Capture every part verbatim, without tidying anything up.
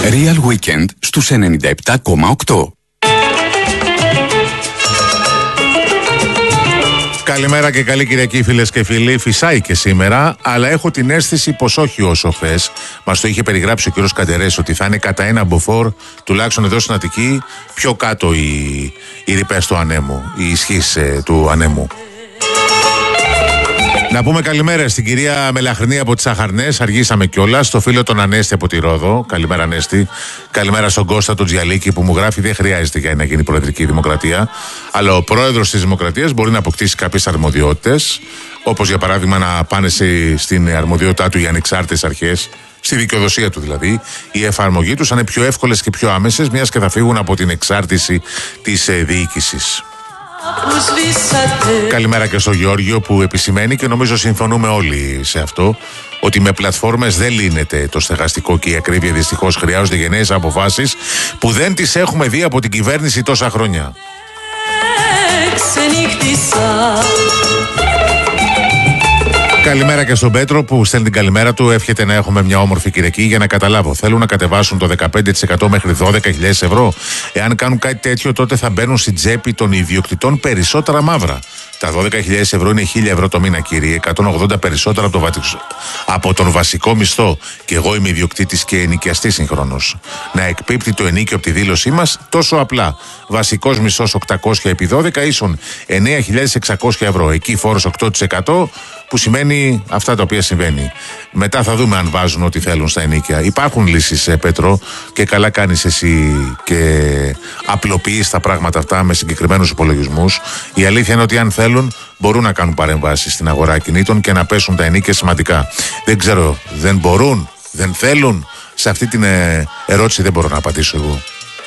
Real Weekend στους ενενήντα επτά κόμμα οκτώ. Καλημέρα και καλή Κυριακή, φίλες και φίλοι. Φυσάει και σήμερα, αλλά έχω την αίσθηση πως όχι όσο χθες. Μας το είχε περιγράψει ο κ. Καντερές ότι θα είναι κατά ένα μποφόρ, τουλάχιστον εδώ στην Αττική, πιο κάτω οι, οι ρηπές του ανέμου, η ισχύς ε, του ανέμου. Να πούμε καλημέρα στην κυρία Μελαχρινή από τις Σαχαρνές. Αργήσαμε κιόλας. Στο φίλο τον Ανέστη από τη Ρόδο. Καλημέρα, Ανέστη. Καλημέρα στον Κώστα τον Τζιαλίκη που μου γράφει: δεν χρειάζεται για να γίνει προεδρική δημοκρατία. Αλλά ο πρόεδρος της Δημοκρατίας μπορεί να αποκτήσει κάποιες αρμοδιότητες. Όπως για παράδειγμα να πάνε σε, στην αρμοδιότητά του οι ανεξάρτητες αρχές. Στη δικαιοδοσία του δηλαδή. Η εφαρμογή τους θα είναι πιο εύκολες και πιο άμεσες, μιας και θα φύγουν από την εξάρτηση της ε, διοίκησης. Καλημέρα και στο Γεώργιο που επισημαίνει, και νομίζω συμφωνούμε όλοι σε αυτό, ότι με πλατφόρμες δεν λύνεται το στεγαστικό και η ακρίβεια. Δυστυχώς χρειάζονται γενναίες αποφάσεις που δεν τις έχουμε δει από την κυβέρνηση τόσα χρόνια. Καλημέρα και στον Πέτρο που στέλνει την καλημέρα του. Εύχεται να έχουμε μια όμορφη Κυριακή. Για να καταλάβω, θέλουν να κατεβάσουν το δεκαπέντε τοις εκατό μέχρι δώδεκα χιλιάδες ευρώ. Εάν κάνουν κάτι τέτοιο, τότε θα μπαίνουν στην τσέπη των ιδιοκτητών περισσότερα μαύρα. Τα δώδεκα χιλιάδες ευρώ είναι χίλια ευρώ το μήνα, κύριε. εκατόν ογδόντα περισσότερα από, το, από τον βασικό μισθό. Και εγώ είμαι ιδιοκτήτης και ενοικιαστής συγχρόνως. Να εκπίπτει το ενίκιο από τη δήλωσή μας τόσο απλά. Βασικός μισθός οκτακόσια επί δώδεκα ίσον εννέα χιλιάδες εξακόσια ευρώ. Εκεί φόρος οκτώ τοις εκατό, που σημαίνει αυτά τα οποία συμβαίνει. Μετά θα δούμε αν βάζουν ό,τι θέλουν στα ενίκια. Υπάρχουν λύσεις, ε, Πέτρο, και καλά κάνεις εσύ και απλοποιείς τα πράγματα αυτά με συγκεκριμένους υπολογισμούς. Η αλήθεια είναι ότι αν θέλουν μπορούν να κάνουν παρεμβάσεις στην αγορά ακινήτων και να πέσουν τα ενίκια σημαντικά. Δεν ξέρω, δεν μπορούν, δεν θέλουν. Σε αυτή την ε, ερώτηση δεν μπορώ να απαντήσω εγώ.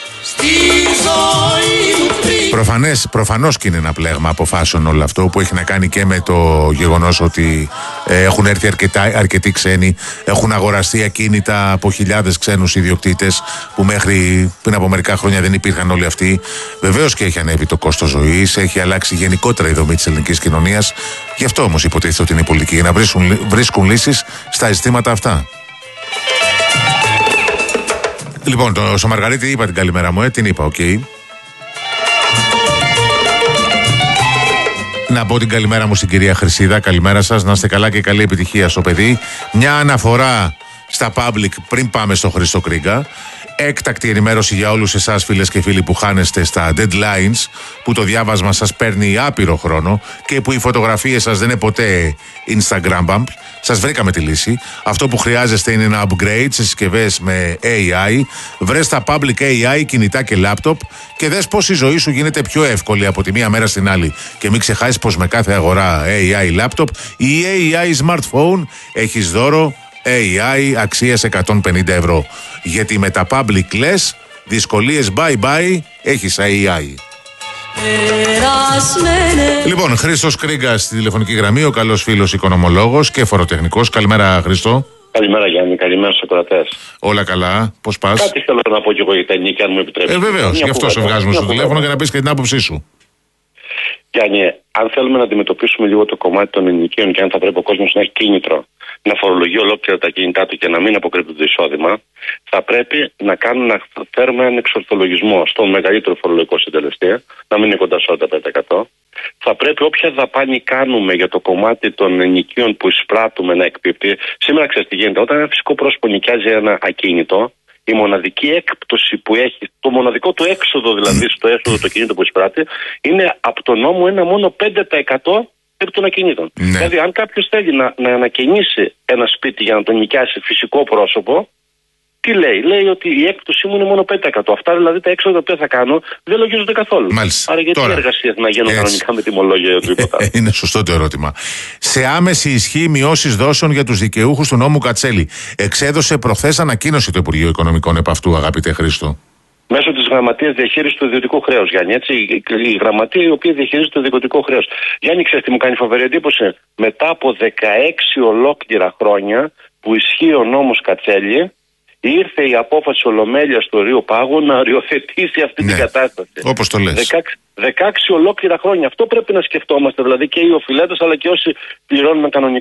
Προφανές, προφανώς και είναι ένα πλέγμα αποφάσεων όλο αυτό που έχει να κάνει και με το γεγονός ότι ε, έχουν έρθει αρκετά, αρκετοί ξένοι, έχουν αγοραστεί ακίνητα από χιλιάδες ξένους ιδιοκτήτες που μέχρι πριν από μερικά χρόνια δεν υπήρχαν όλοι αυτοί. Βεβαίως και έχει ανέβει το κόστος ζωής, έχει αλλάξει γενικότερα η δομή της ελληνικής κοινωνίας. Γι' αυτό όμως υποτίθεται ότι είναι η πολιτική, για να βρίσκουν, βρίσκουν λύσεις στα ζητήματα αυτά. Λοιπόν, το, στο Μαργαρίτη είπα την καλημέρα μου, ε, την είπα, οκ. Okay. Να πω την καλημέρα μου στην κυρία Χρυσίδα. Καλημέρα σας, να είστε καλά και καλή επιτυχία στο παιδί. Μια αναφορά στα public πριν πάμε στο Χρήστο Κρίγκα. Έκτακτη ενημέρωση για όλους εσάς, φίλες και φίλοι, που χάνεστε στα deadlines, που το διάβασμα σας παίρνει άπειρο χρόνο και που οι φωτογραφίες σας δεν είναι ποτέ Instagram bump. Σας βρήκαμε τη λύση. Αυτό που χρειάζεστε είναι ένα upgrade σε συσκευές με έι άι. Βρες τα public έι άι, κινητά και laptop και δες πως η ζωή σου γίνεται πιο εύκολη από τη μία μέρα στην άλλη. Και μην ξεχάσεις πως με κάθε αγορά έι άι laptop ή έι άι smartphone έχεις δώρο έι άι αξίας εκατόν πενήντα ευρώ. Γιατί με τα public λες, δυσκολίες bye bye, έχεις έι άι. Λοιπόν, Χρήστος Κρίγκας στη τηλεφωνική γραμμή, ο καλός φίλος οικονομολόγος και φοροτεχνικός. Καλημέρα, Χρήστο. Καλημέρα, Γιάννη. Καλημέρα στους ακροατές. Όλα καλά, πώς πας? Κάτι θέλω να πω και εγώ για τα ενίκια, αν μου επιτρέπετε. Ε, βεβαίως, γι' αυτό σε βγάζουμε στο τηλέφωνο για να πεις και την άποψή σου. Γιάννη, αν θέλουμε να αντιμετωπίσουμε λίγο το κομμάτι των ενοικίων και αν θα πρέπει ο κόσμος να έχει κίνητρο να φορολογεί ολόκληρα τα κινητά του και να μην αποκρύπτει το εισόδημα, θα πρέπει να κάνουμε να φέρουμε έναν εξορθολογισμό στον μεγαλύτερο φορολογικό συντελεστή, να μην είναι κοντά στο ογδόντα πέντε τοις εκατό. Θα πρέπει όποια δαπάνη κάνουμε για το κομμάτι των ενοικίων που εισπράττουμε να εκπίπτει. Σήμερα ξέρετε τι γίνεται. Όταν ένα φυσικό πρόσωπο νοικιάζει ένα ακίνητο, η μοναδική έκπτωση που έχει, το μοναδικό του έξοδο δηλαδή στο έσοδο το κινήτο που εισπράττει, είναι από τον νόμο ένα μόνο πέντε τοις εκατό επί των ακινήτων. Ναι. Δηλαδή, αν κάποιος θέλει να, να ανακαινήσει ένα σπίτι για να τον νοικιάσει φυσικό πρόσωπο, τι λέει? Λέει ότι η έκπτωσή μου είναι μόνο πέντε τοις εκατό. Αυτά δηλαδή τα έξοδα που θα κάνω δεν λογίζονται καθόλου. Μάλιστα. Άρα γιατί οι εργασίες να γίνουν κανονικά με τιμολόγια ή οτιδήποτε. Είναι σωστό το ερώτημα. Σε άμεση ισχύ μειώσεις δόσεων για τους δικαιούχους του νόμου Κατσέλη. Εξέδωσε προχθές ανακοίνωση το Υπουργείο Οικονομικών επ' αυτού, αγαπητέ Χρήστο. Μέσω της Γραμματείας Διαχείρισης του Ιδιωτικού Χρέους, Γιάννη. Έτσι, η γραμματεία η οποία διαχειρίζεται το ιδιωτικό χρέος. Γιάννη, ξέρεις τι μου κάνει φοβερή εντύπωση? Μετά από δεκαέξι ολόκληρα χρόνια που ισχύει ο νόμος Κατσέλη, ήρθε η απόφαση Ολομέλειας του Ορείου Πάγου να οριοθετήσει αυτή ναι, την κατάσταση. Όπως το λες. δεκαέξι, δεκαέξι ολόκληρα χρόνια. Αυτό πρέπει να σκεφτόμαστε, δηλαδή και οι οφειλέτες αλλά και όσοι πληρώνουν κανονικά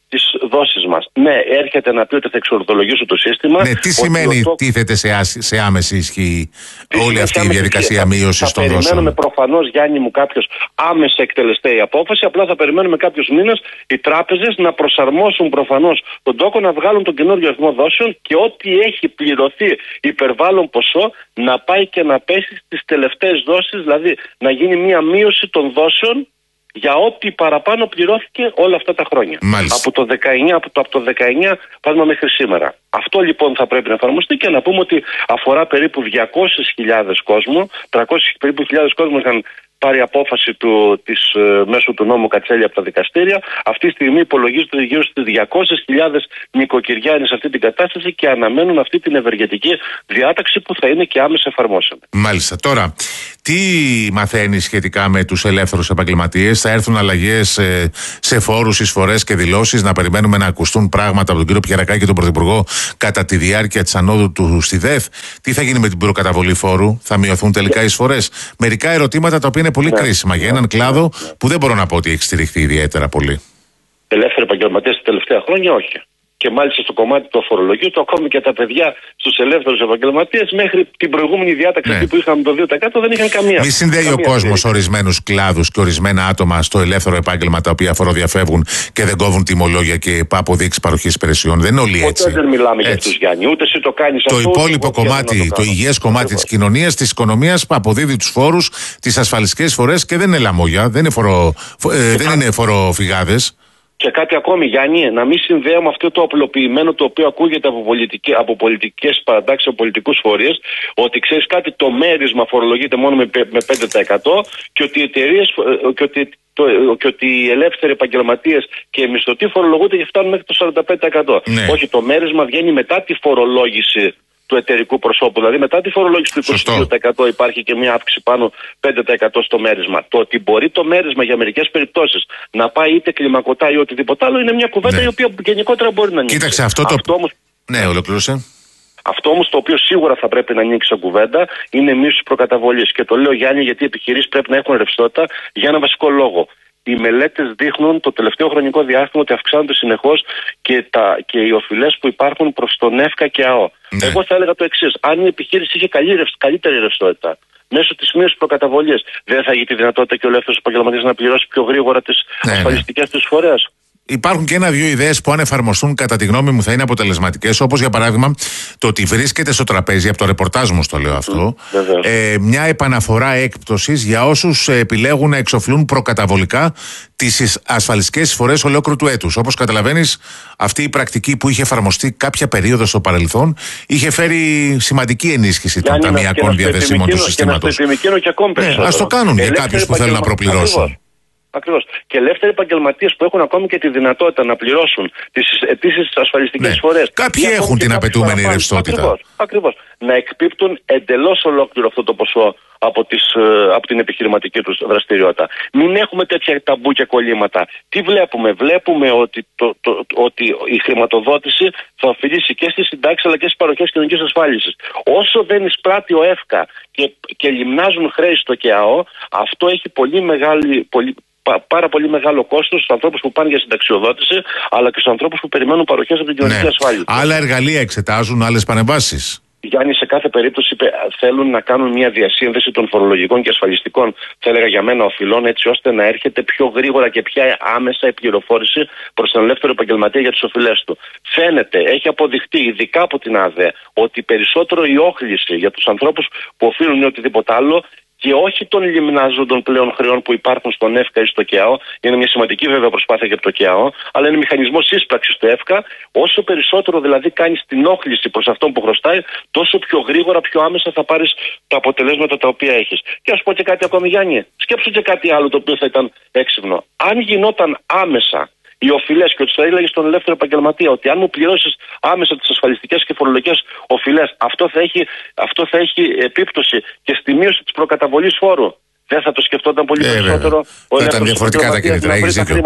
τις δόσεις μας. Ναι, έρχεται να πει ότι θα εξορθολογήσω το σύστημα. Ναι, τι σημαίνει το... τίθεται σε, άσ... σε άμεση ισχύ όλη αυτή η διαδικασία μείωσης των δόσεων? Θα περιμένουμε προφανώς, Γιάννη μου, κάποιος άμεσα εκτελεστέ η απόφαση. Απλά θα περιμένουμε κάποιους μήνες οι τράπεζες να προσαρμόσουν προφανώς τον τόκο, να βγάλουν τον καινούριο αριθμό δόσεων και ό,τι έχει πληρωθεί υπερβάλλον ποσό να πάει και να πέσει στις τελευταίες δόσεις, δηλαδή να γίνει μια μείωση των δόσεων για ό,τι παραπάνω πληρώθηκε όλα αυτά τα χρόνια. Από το δεκαεννιά, από το, από το δεκαεννιά πάμε μέχρι σήμερα. Αυτό λοιπόν θα πρέπει να εφαρμοστεί και να πούμε ότι αφορά περίπου διακόσιες χιλιάδες κόσμο, τριακόσιες περίπου χιλιάδες κόσμο είχαν πάρει απόφαση του, της, μέσω του νόμου Κατσέλη από τα δικαστήρια. Αυτή τη στιγμή υπολογίζεται γύρω στις διακόσιες χιλιάδες νοικοκυριά είναι σε αυτή την κατάσταση και αναμένουν αυτή την ευεργετική διάταξη που θα είναι και άμεσα εφαρμόσιμη. Μάλιστα. Τώρα, τι μαθαίνει σχετικά με τους ελεύθερους επαγγελματίες? Θα έρθουν αλλαγές ε, σε φόρους, εισφορές και δηλώσεις? Να περιμένουμε να ακουστούν πράγματα από τον κύριο Πιερακάκη και τον Πρωθυπουργό κατά τη διάρκεια της ανόδου του στη ΔΕΘ? Τι θα γίνει με την προκαταβολή φόρου? Θα μειωθούν τελικά οι εισφορές? Μερικά ερωτήματα τα οποία είναι πολύ ναι, κρίσιμα ναι, για έναν κλάδο ναι, ναι. που δεν μπορώ να πω ότι έχει στηριχθεί ιδιαίτερα πολύ. Ελεύθεροι επαγγελματίες τα τελευταία χρόνια όχι. Και μάλιστα στο κομμάτι του φορολογίου, το ακόμη και τα παιδιά στους ελεύθερους επαγγελματίες μέχρι την προηγούμενη διάταξη ναι. που είχαμε το δύο τοις εκατό δεν είχαν καμία. Μη συνδέει ο κόσμος ορισμένους κλάδους και ορισμένα άτομα στο ελεύθερο επάγγελμα τα οποία φοροδιαφεύγουν και δεν κόβουν τιμολόγια και αποδείξεις παροχής υπηρεσιών. Δεν είναι όλοι έτσι. Ποτέ δεν μιλάμε έτσι. για αυτούς, Γιάννη. Ούτε εσύ το κάνεις το αυτό. Το υπόλοιπο κομμάτι, το, το υγιές κομμάτι της κοινωνίας, της οικονομίας αποδίδει τους φόρους, τις ασφαλιστικές φορές και δεν είναι λαμόγια, δεν είναι, φορο, ε, δεν είναι φοροφυγάδες. Και κάτι ακόμη, Γιάννη, να μην συνδέουμε αυτό το απλοποιημένο το οποίο ακούγεται από, πολιτική, από πολιτικές παρατάξεις, από πολιτικούς φορείς, ότι ξέρεις κάτι, το μέρισμα φορολογείται μόνο με, με πέντε τοις εκατό και ότι οι εταιρείες και ότι, το, και ότι οι ελεύθεροι επαγγελματίες και οι μισθωτοί φορολογούνται και φτάνουν μέχρι το σαράντα πέντε τοις εκατό. Ναι. Όχι, το μέρισμα βγαίνει μετά τη φορολόγηση του εταιρικού προσώπου. Δηλαδή, μετά τη φορολόγηση του είκοσι δύο τοις εκατό υπάρχει και μια αύξηση πάνω πέντε τοις εκατό στο μέρισμα. Το ότι μπορεί το μέρισμα για μερικές περιπτώσεις να πάει είτε κλιμακωτά ή οτιδήποτε άλλο είναι μια κουβέντα ναι. η οποία γενικότερα μπορεί να ανοίξει. Κοίταξε αυτό το. Αυτό όμως... Ναι, ολοκλήρωσε. Αυτό όμως το οποίο σίγουρα θα πρέπει να ανοίξει σαν κουβέντα είναι μείωση προκαταβολής. Και το λέω, Γιάννη, γιατί οι επιχειρήσεις πρέπει να έχουν ρευστότητα για ένα βασικό λόγο. Οι μελέτες δείχνουν το τελευταίο χρονικό διάστημα ότι αυξάνονται συνεχώς και, τα, και οι οφειλές που υπάρχουν προς τον ΕΦΚΑ και ΑΟ. Ναι. Εγώ θα έλεγα το εξής. Αν η επιχείρηση είχε καλύτερη ρευστότητα μέσω της μείωσης προκαταβολής, δεν θα έχει τη δυνατότητα και ο ελεύθερος επαγγελματίας να πληρώσει πιο γρήγορα τις ναι, ασφαλιστικές ναι. του φορές? Υπάρχουν και ένα-δύο ιδέες που αν εφαρμοστούν κατά τη γνώμη μου θα είναι αποτελεσματικές, όπως για παράδειγμα το ότι βρίσκεται στο τραπέζι, από το ρεπορτάζ μου το λέω αυτό, mm, ε, μια επαναφορά έκπτωσης για όσους επιλέγουν να εξοφλούν προκαταβολικά τις ασφαλιστικές εισφορές ολόκληρου του έτους. Όπως καταλαβαίνεις, αυτή η πρακτική που είχε εφαρμοστεί κάποια περίοδο στο παρελθόν είχε φέρει σημαντική ενίσχυση των ταμειακών διαδεσίμων του συστήματος. Ναι, ας το κάνουν για κάποιους που θέλουν να προπληρώσουν. Ακριβώς. Και ελεύθεροι επαγγελματίες που έχουν ακόμη και τη δυνατότητα να πληρώσουν τις αιτήσεις ασφαλιστικές ναι. φορές. Κάποιοι έχουν την απαιτούμενη ρευστότητα. Ακριβώς. Ακριβώς. Να εκπίπτουν εντελώς ολόκληρο αυτό το ποσό από, τις, από την επιχειρηματική τους δραστηριότητα. Μην έχουμε τέτοια ταμπού και κολλήματα. Τι βλέπουμε? Βλέπουμε ότι, το, το, ότι η χρηματοδότηση θα οφειλήσει και στις συντάξεις αλλά και στις παροχές κοινωνικής ασφάλισης. Όσο δεν εισπράττει ο ΕΦΚΑ και, και λιμνάζουν χρέη στο ΚΕΑΟ, αυτό έχει πολύ μεγάλη... Πολύ, πάρα πολύ μεγάλο κόστος στους ανθρώπους που πάνε για συνταξιοδότηση, αλλά και στους ανθρώπους που περιμένουν παροχές από την κοινωνική ναι. ασφάλιση. Άλλα εργαλεία εξετάζουν, άλλες πανεμβάσεις. Γιάννη, σε κάθε περίπτωση θέλουν να κάνουν μια διασύνδεση των φορολογικών και ασφαλιστικών, θα έλεγα για μένα, οφειλών, έτσι ώστε να έρχεται πιο γρήγορα και πια άμεσα η πληροφόρηση προς τον ελεύθερο επαγγελματία για τις οφειλές του. Φαίνεται, έχει αποδειχτεί, ειδικά από την ΑΔΕ, ότι περισσότερο η όχληση για τους ανθρώπους που οφείλουν ή οτιδήποτε άλλο και όχι των λιμνάζοντων πλέον χρεών που υπάρχουν στον ΕΦΚΑ ή στο ΚΕΑΟ, είναι μια σημαντική βέβαια προσπάθεια για το ΚΕΑΟ, αλλά είναι μηχανισμός σύσπραξης του ΕΦΚΑ. Όσο περισσότερο δηλαδή κάνεις την όχληση προς αυτόν που χρωστάει, τόσο πιο γρήγορα, πιο άμεσα θα πάρεις τα αποτελέσματα τα οποία έχεις. Και ας πω και κάτι ακόμη, Γιάννη, σκέψου και κάτι άλλο το οποίο θα ήταν έξυπνο. Αν γινόταν άμεσα οι οφειλές και ότι θα έλεγε στον ελεύθερο επαγγελματία ότι αν μου πληρώσεις άμεσα τις ασφαλιστικές και φορολογικές οφειλές, αυτό θα έχει, αυτό θα έχει επίπτωση και στη μείωση της προκαταβολής φόρου. Δεν θα το σκεφτόταν πολύ ε, περισσότερο ο ελεύθερος διαφορετικά τα κίνητρα. Έχεις δίκιο.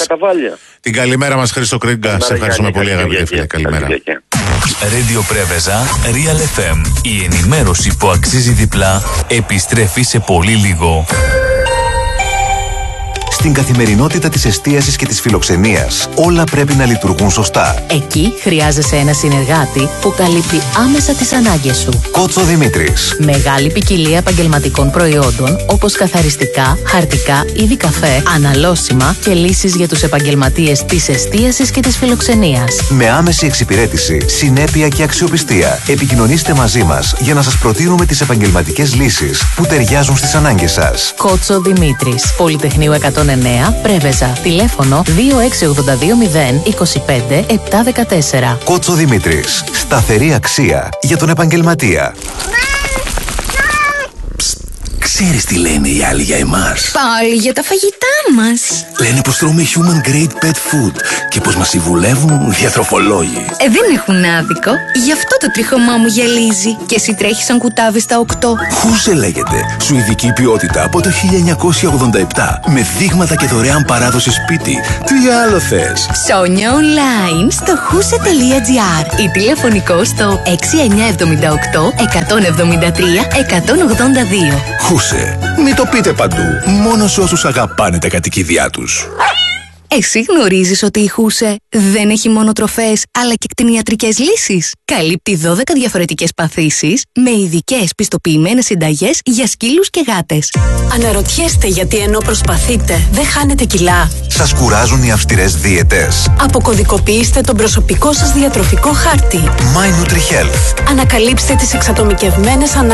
Την καλημέρα μας, Χρήστο Κρίγκα. Σε ευχαριστούμε πολύ, αγαπητέ φίλε. Καλημέρα. Radio Preveza, Real εφ εμ. Η ενημέρωση που αξίζει διπλά επιστρέφει σε πολύ λίγο. Στην καθημερινότητα της εστίασης και της φιλοξενίας, όλα πρέπει να λειτουργούν σωστά. Εκεί χρειάζεσαι ένα συνεργάτη που καλύπτει άμεσα τις ανάγκες σου. Κότσο Δημήτρης. Μεγάλη ποικιλία επαγγελματικών προϊόντων όπως καθαριστικά, χαρτικά, είδη καφέ, αναλώσιμα και λύσεις για τους επαγγελματίες της εστίασης και της φιλοξενίας. Με άμεση εξυπηρέτηση, συνέπεια και αξιοπιστία. Επικοινωνήστε μαζί μας για να σας προτείνουμε τις επαγγελματικές λύσεις που ταιριάζουν στις ανάγκες σας. Κότσο Δημήτρης, Πολυτεχνείου εκατόν εννέα, Πρέβεζα. Τηλέφωνο δύο έξι ογδόντα δύο μηδέν είκοσι πέντε επτακόσια δεκατέσσερα. Κότσο Δημήτρης. Σταθερή αξία για τον επαγγελματία. Ξέρεις τι λένε οι άλλοι για εμάς? Πάλι για τα φαγητά μας. Λένε πως τρώμε human grade pet food και πως μας συμβουλεύουν διατροφολόγοι. Ε, δεν έχουν άδικο. Γι' αυτό το τριχωμά μου γυαλίζει. Και εσύ τρέχεις σαν κουτάβι στα οκτώ. Χούσε λέγεται. Σουηδική ποιότητα από το χίλια εννιακόσια ογδόντα επτά. Με δείγματα και δωρεάν παράδοση σπίτι. Τι άλλο θες? Ψώνια online στο χούσε τελεία τζι άρ ή τηλεφωνικό στο έξι εννιά επτά οκτώ εκατόν εβδομήντα τρία εκατόν ογδόντα δύο. Χούσε. Μην το πείτε παντού. Μόνο σε όσους αγαπάνε τα κατοικίδια τους. Εσύ γνωρίζεις ότι η Χούσε δεν έχει μόνο τροφές αλλά και κτηνιατρικές λύσεις? Καλύπτει δώδεκα διαφορετικές παθήσεις με ειδικές πιστοποιημένες συνταγές για σκύλους και γάτες. Αναρωτιέστε γιατί ενώ προσπαθείτε δεν χάνετε κιλά? Σας κουράζουν οι αυστηρές δίαιτες? Αποκωδικοποιήστε τον προσωπικό σας διατροφικό χάρτη. My NutriHealth. Ανακαλύψτε τις εξατομικευμένες ανάγκες